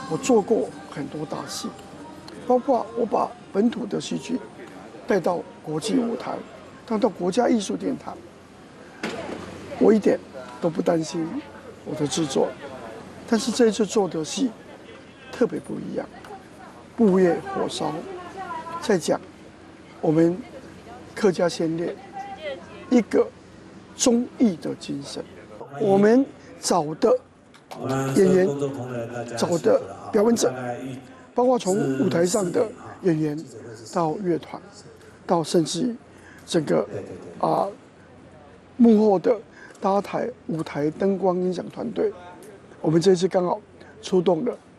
我做过很多大戏，包括我把本土的戏剧带到国际舞台，带到国家艺术殿堂，我一点都不担心我的制作。但是这一次做的戏特别不一样，布业火烧，在讲我们客家先烈一个忠义的精神。我们找的演员，找的表演者，包括从舞台上的演员到乐团，到甚至于整个幕后的搭台、舞台、灯光、音响团队，我们这次刚好出动了